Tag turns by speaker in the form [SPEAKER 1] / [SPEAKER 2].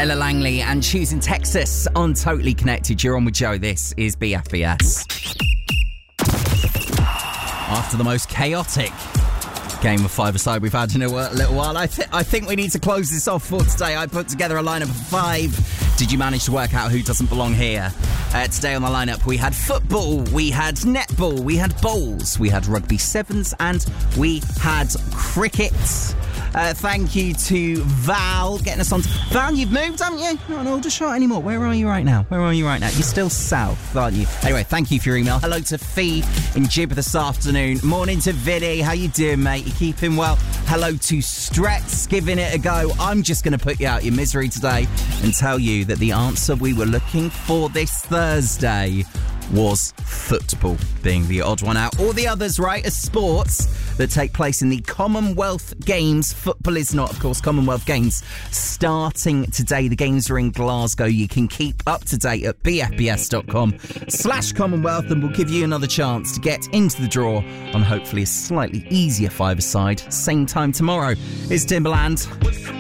[SPEAKER 1] Ella Langley and Choosing Texas on Totally Connected. You're on with Joe. This is BFBS. After the most chaotic game of five-a-side we've had in a little while, I think we need to close this off for today. I put together a lineup of 5. Did you manage to work out who doesn't belong here? Today on the lineup, we had football, we had netball, we had bowls, we had rugby sevens, and we had cricket. Thank you to Val getting us on. Val, you've moved, haven't you? Not an Aldershot anymore. Where are you right now? You're still south, aren't you? Anyway, thank you for your email. Hello to Fee in Gibber this afternoon. Morning to Vinny. How you doing, mate? You keeping well? Hello to Stretz, giving it a go. I'm just going to put you out your misery today and tell you that the answer we were looking for this Thursday was football, being the odd one out. All the others, right, are sports that take place in the Commonwealth Games. Football is not, of course. Commonwealth Games starting today. The games are in Glasgow. You can keep up to date at bfbs.com/Commonwealth, and we'll give you another chance to get into the draw on hopefully a slightly easier five-a-side. Same time tomorrow. It's Timberland.